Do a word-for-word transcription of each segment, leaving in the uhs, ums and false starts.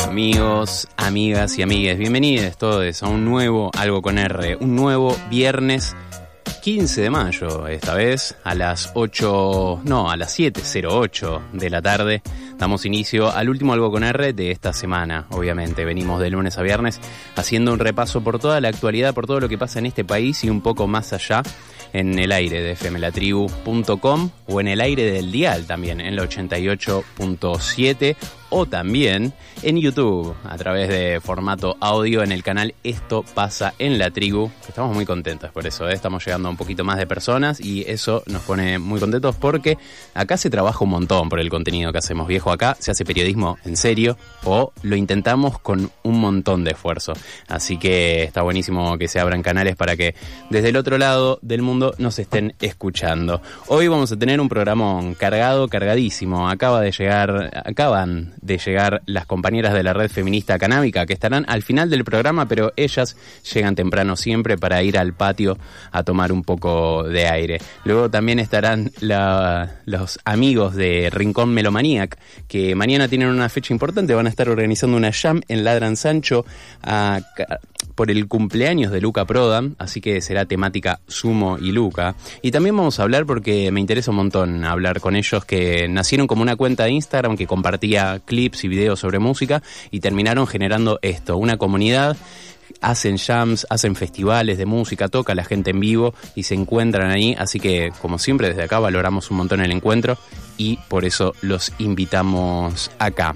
Amigos, amigas y amigues, bienvenidos todos a un nuevo Algo con R, un nuevo viernes quince de mayo, esta vez a las ocho, no, a las siete cero ocho de la tarde. Damos inicio al último Algo con R de esta semana, obviamente. Venimos de lunes a viernes haciendo un repaso por toda la actualidad, por todo lo que pasa en este país y un poco más allá, en el aire de f m la tribu punto com o en el aire del dial también, en la ochenta y ocho punto siete, o también en YouTube, a través de formato audio en el canal Esto Pasa en la Tribu. Estamos muy contentos por eso, ¿eh? Estamos llegando a un poquito más de personas y eso nos pone muy contentos porque acá se trabaja un montón por el contenido que hacemos, viejo. Acá se hace periodismo en serio o lo intentamos con un montón de esfuerzo. Así que está buenísimo que se abran canales para que desde el otro lado del mundo nos estén escuchando. Hoy vamos a tener un programón cargado, cargadísimo. Acaba de llegar, acaban de llegar las compañeras de la Red Feminista Canábica, que estarán al final del programa, pero ellas llegan temprano siempre para ir al patio a tomar un poco de aire. Luego también estarán la, los amigos de Rincón Melomaniac, que mañana tienen una fecha importante, van a estar organizando una jam en Ladran Sancho a, por el cumpleaños de Luca Prodan, así que será temática Sumo y Luca. Y también vamos a hablar, porque me interesa un montón hablar con ellos, que nacieron como una cuenta de Instagram que compartía clips y videos sobre música y terminaron generando esto, una comunidad. Hacen jams, hacen festivales de música, toca la gente en vivo y se encuentran ahí, así que como siempre desde acá valoramos un montón el encuentro y por eso los invitamos acá.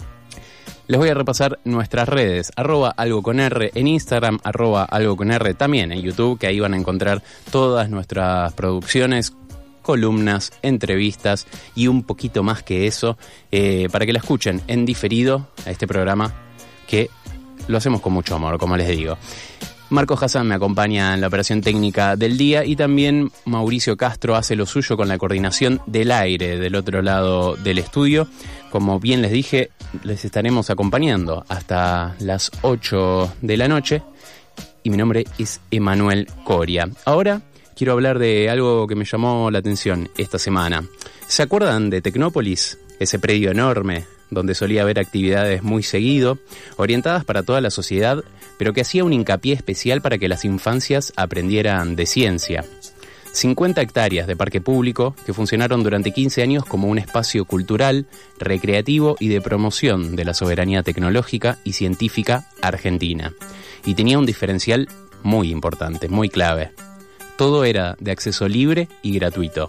Les voy a repasar nuestras redes, arroba algo con R en Instagram, arroba algo con R también en YouTube, que ahí van a encontrar todas nuestras producciones, columnas, entrevistas y un poquito más que eso, eh, para que la escuchen en diferido a este programa que lo hacemos con mucho amor, como les digo. Marco Hassan me acompaña en la operación técnica del día y también Mauricio Castro hace lo suyo con la coordinación del aire del otro lado del estudio. Como bien les dije, les estaremos acompañando hasta las ocho de la noche y mi nombre es Emanuel Coria. Ahora quiero hablar de algo que me llamó la atención esta semana. ¿Se acuerdan de Tecnópolis? Ese predio enorme donde solía haber actividades muy seguido, orientadas para toda la sociedad, pero que hacía un hincapié especial para que las infancias aprendieran de ciencia. cincuenta hectáreas de parque público que funcionaron durante quince años como un espacio cultural, recreativo y de promoción de la soberanía tecnológica y científica argentina. Y tenía un diferencial muy importante, muy clave. Todo era de acceso libre y gratuito.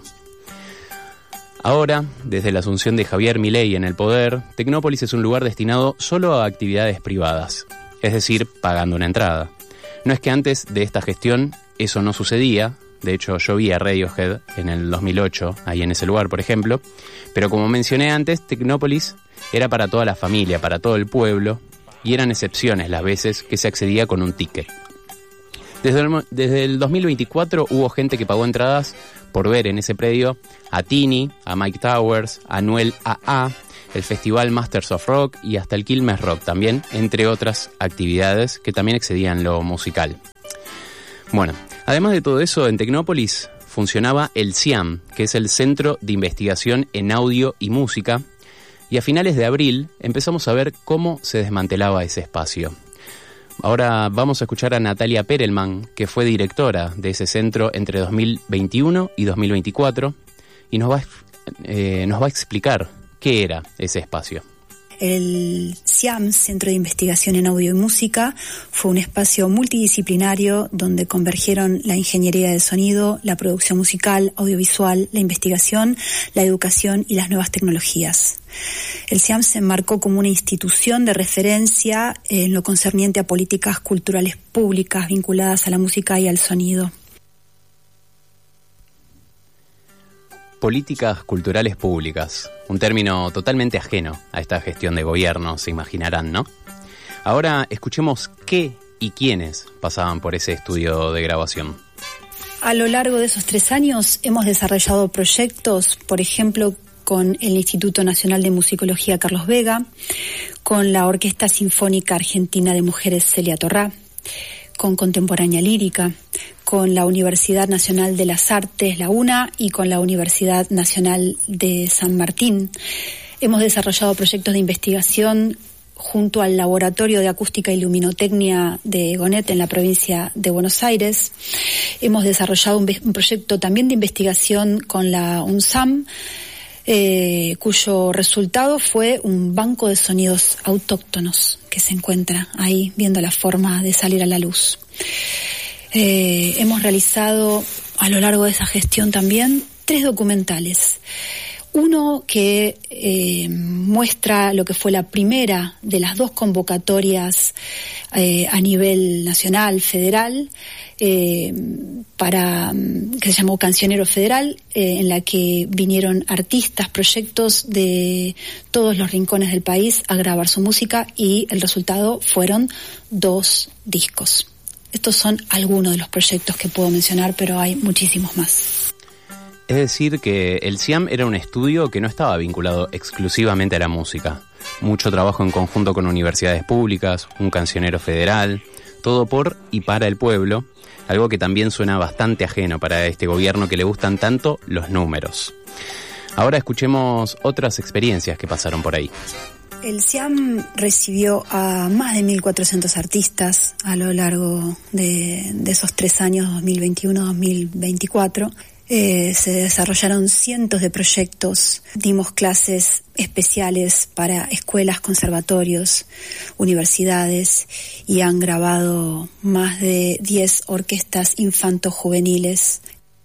Ahora, desde la asunción de Javier Milei en el poder, Tecnópolis es un lugar destinado solo a actividades privadas, es decir, pagando una entrada. No es que antes de esta gestión eso no sucedía, de hecho yo vi a Radiohead en el dos mil ocho, ahí en ese lugar por ejemplo, pero como mencioné antes, Tecnópolis era para toda la familia, para todo el pueblo, y eran excepciones las veces que se accedía con un ticket. Desde el, desde el dos mil veinticuatro hubo gente que pagó entradas por ver en ese predio a Tini, a Mike Towers, a Anuel A A, el festival Masters of Rock y hasta el Quilmes Rock también, entre otras actividades que también excedían lo musical. Bueno, además de todo eso, en Tecnópolis funcionaba el CIAM, que es el Centro de Investigación en Audio y Música, y a finales de abril empezamos a ver cómo se desmantelaba ese espacio. Ahora vamos a escuchar a Natalia Perelman, que fue directora de ese centro entre dos mil veintiuno y dos mil veinticuatro, y nos va, eh, nos va a explicar qué era ese espacio. El CIAM, Centro de Investigación en Audio y Música, fue un espacio multidisciplinario donde convergieron la ingeniería del sonido, la producción musical, audiovisual, la investigación, la educación y las nuevas tecnologías. El CIAM se enmarcó como una institución de referencia en lo concerniente a políticas culturales públicas vinculadas a la música y al sonido. Políticas culturales públicas, un término totalmente ajeno a esta gestión de gobierno, se imaginarán, ¿no? Ahora escuchemos qué y quiénes pasaban por ese estudio de grabación. A lo largo de esos tres años hemos desarrollado proyectos, por ejemplo, con el Instituto Nacional de Musicología Carlos Vega, con la Orquesta Sinfónica Argentina de Mujeres Celia Torrá, con Contemporánea Lírica, con la Universidad Nacional de las Artes, la UNA, y con la Universidad Nacional de San Martín. Hemos desarrollado proyectos de investigación junto al Laboratorio de Acústica y Luminotecnia de Gonet en la provincia de Buenos Aires. Hemos desarrollado un, un proyecto también de investigación con la UNSAM, eh, cuyo resultado fue un banco de sonidos autóctonos que se encuentra ahí viendo la forma de salir a la luz. Eh, hemos realizado a lo largo de esa gestión también tres documentales. Uno que eh, muestra lo que fue la primera de las dos convocatorias eh, a nivel nacional, federal, eh, para que se llamó Cancionero Federal, eh, en la que vinieron artistas, proyectos de todos los rincones del país a grabar su música, y el resultado fueron dos discos. Estos son algunos de los proyectos que puedo mencionar, pero hay muchísimos más. Es decir, que el SIAM era un estudio que no estaba vinculado exclusivamente a la música. Mucho trabajo en conjunto con universidades públicas, un cancionero federal, todo por y para el pueblo, algo que también suena bastante ajeno para este gobierno que le gustan tanto los números. Ahora escuchemos otras experiencias que pasaron por ahí. El SIAM recibió a más de mil cuatrocientos artistas a lo largo de, de esos tres años, dos mil veintiuno a dos mil veinticuatro. Eh, se desarrollaron cientos de proyectos, dimos clases especiales para escuelas, conservatorios, universidades, y han grabado más de diez orquestas infanto-juveniles.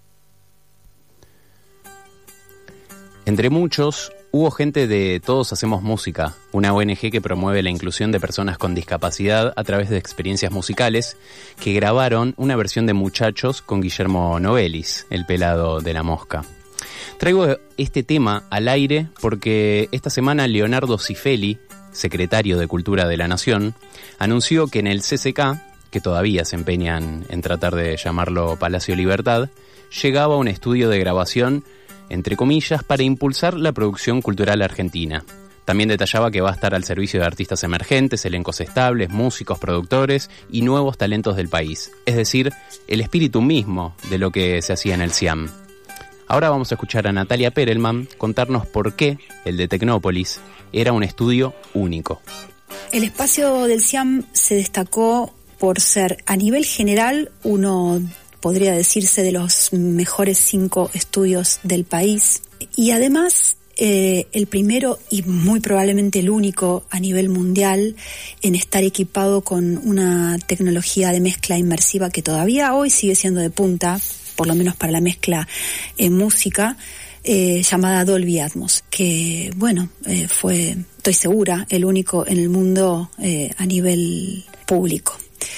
Entre muchos, hubo gente de Todos Hacemos Música, una O N Ge que promueve la inclusión de personas con discapacidad a través de experiencias musicales, que grabaron una versión de Muchachos con Guillermo Novelis, el pelado de La Mosca. Traigo este tema al aire porque esta semana Leonardo Cifelli, secretario de Cultura de la Nación, anunció que en el C C K, que todavía se empeñan en tratar de llamarlo Palacio Libertad, llegaba un estudio de grabación, entre comillas, para impulsar la producción cultural argentina. También detallaba que va a estar al servicio de artistas emergentes, elencos estables, músicos, productores y nuevos talentos del país. Es decir, el espíritu mismo de lo que se hacía en el SIAM. Ahora vamos a escuchar a Natalia Perelman contarnos por qué el de Tecnópolis era un estudio único. El espacio del SIAM se destacó por ser, a nivel general, uno podría decirse de los mejores cinco estudios del país, y además eh, el primero y muy probablemente el único a nivel mundial en estar equipado con una tecnología de mezcla inmersiva que todavía hoy sigue siendo de punta, por lo menos para la mezcla en música, eh, llamada Dolby Atmos, que bueno, eh, fue, estoy segura, el único en el mundo eh, a nivel público.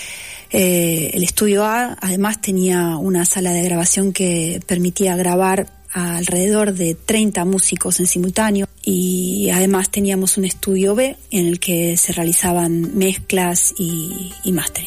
Eh, el estudio A además tenía una sala de grabación que permitía grabar a alrededor de treinta músicos en simultáneo, y además teníamos un estudio B en el que se realizaban mezclas y, y mastering.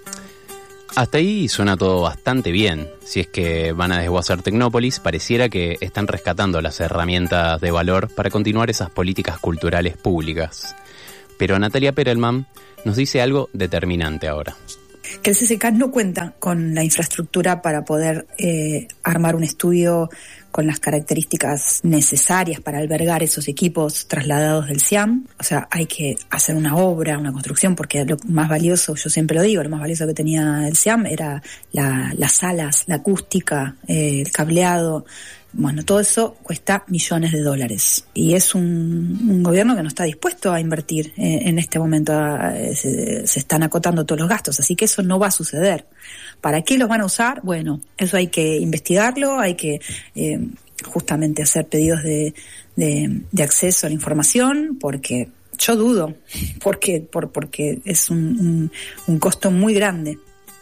Hasta ahí suena todo bastante bien. Si es que van a desguazar Tecnópolis, pareciera que están rescatando las herramientas de valor para continuar esas políticas culturales públicas. Pero Natalia Perelman nos dice algo determinante ahora. Que el C C K no cuenta con la infraestructura para poder eh, armar un estudio con las características necesarias para albergar esos equipos trasladados del SIAM. O sea, hay que hacer una obra, una construcción, porque lo más valioso, yo siempre lo digo, lo más valioso que tenía el SIAM era la, las salas, la acústica, eh, el cableado. Bueno, todo eso cuesta millones de dólares, y es un, un gobierno que no está dispuesto a invertir eh, en este momento. A, se, se están acotando todos los gastos, así que eso no va a suceder. ¿Para qué los van a usar? Bueno, eso hay que investigarlo, hay que eh, justamente hacer pedidos de, de, de acceso a la información, porque yo dudo, porque, por, porque es un, un, un costo muy grande.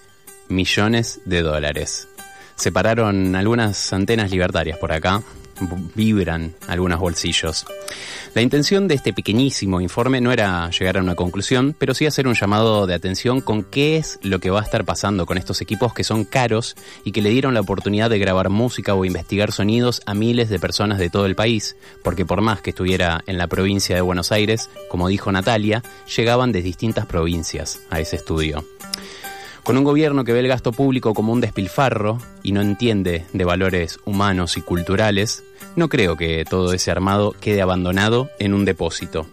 Millones de dólares. Se pararon algunas antenas libertarias por acá, vibran algunos bolsillos. La intención de este pequeñísimo informe no era llegar a una conclusión, pero sí hacer un llamado de atención con qué es lo que va a estar pasando con estos equipos que son caros y que le dieron la oportunidad de grabar música o investigar sonidos a miles de personas de todo el país, porque por más que estuviera en la provincia de Buenos Aires, como dijo Natalia, llegaban de distintas provincias a ese estudio. Con un gobierno que ve el gasto público como un despilfarro y no entiende de valores humanos y culturales, no creo que todo ese armado quede abandonado en un depósito.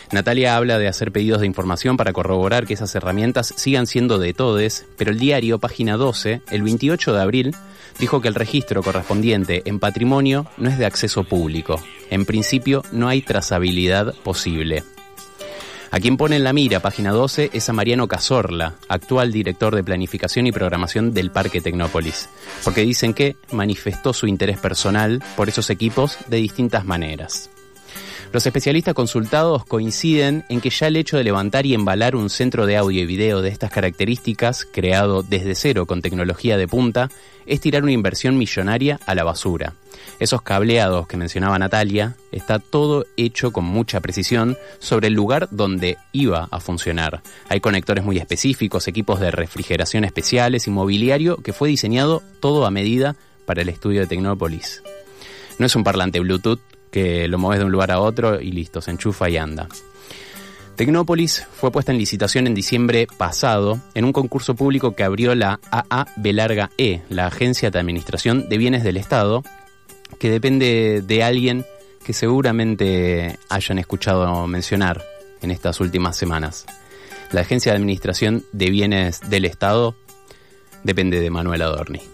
Natalia habla de hacer pedidos de información para corroborar que esas herramientas sigan siendo de todes, pero el diario Página doce, el veintiocho de abril, dijo que el registro correspondiente en patrimonio no es de acceso público. En principio, no hay trazabilidad posible. A quien pone en la mira Página doce es a Mariano Cazorla, actual director de Planificación y Programación del Parque Tecnópolis, porque dicen que manifestó su interés personal por esos equipos de distintas maneras. Los especialistas consultados coinciden en que ya el hecho de levantar y embalar un centro de audio y video de estas características, creado desde cero con tecnología de punta, es tirar una inversión millonaria a la basura. Esos cableados que mencionaba Natalia, está todo hecho con mucha precisión sobre el lugar donde iba a funcionar. Hay conectores muy específicos, equipos de refrigeración especiales y mobiliario que fue diseñado todo a medida para el estudio de Tecnópolis. No es un parlante Bluetooth que lo mueves de un lugar a otro y listo, se enchufa y anda. Tecnópolis fue puesta en licitación en diciembre pasado en un concurso público que abrió la A A B larga E, la Agencia de Administración de Bienes del Estado, que depende de alguien que seguramente hayan escuchado mencionar en estas últimas semanas. La Agencia de Administración de Bienes del Estado depende de Manuel Adorni.